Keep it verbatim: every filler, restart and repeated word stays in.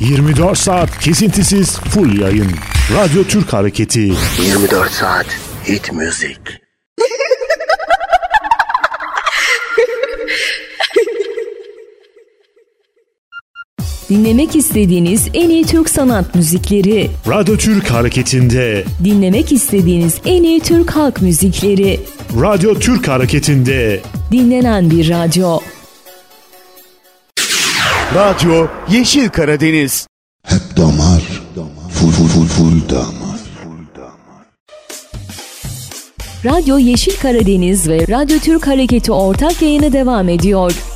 yirmi dört saat kesintisiz full yayın. Radyo Türk Hareketi. yirmi dört saat hit müzik. Dinlemek istediğiniz en iyi Türk sanat müzikleri. Radyo Türk Hareketi'nde. Dinlemek istediğiniz en iyi Türk halk müzikleri. Radyo Türk Hareketi'nde. Dinlenen bir radyo. Radyo Yeşil Karadeniz. Hep damar, full full full full damar. Radyo Yeşil Karadeniz ve Radyo Türk Hareketi ortak yayını devam ediyor.